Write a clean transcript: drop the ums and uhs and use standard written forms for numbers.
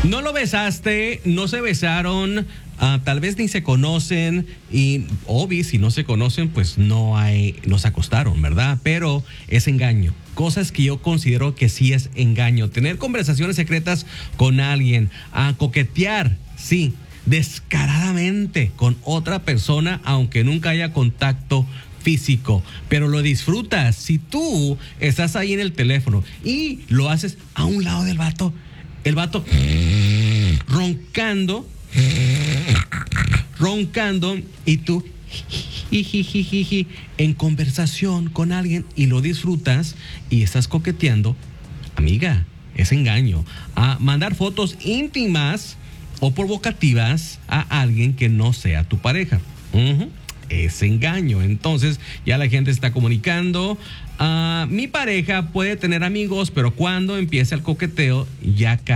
No lo besaste, no se besaron, tal vez ni se conocen y obvio, si no se conocen, pues no se acostaron, ¿verdad? Pero es engaño. Cosas que yo considero que sí es engaño. Tener conversaciones secretas con alguien, coquetear, sí, descaradamente con otra persona, aunque nunca haya contacto físico, pero lo disfrutas. Si tú estás ahí en el teléfono y lo haces a un lado del vato, el vato roncando y tú jijijijiji, en conversación con alguien y lo disfrutas y estás coqueteando, amiga, es engaño. Mandar fotos íntimas o provocativas a alguien que no sea tu pareja. Es engaño. Entonces ya la gente está comunicando. Mi pareja puede tener amigos, pero cuando empieza el coqueteo ya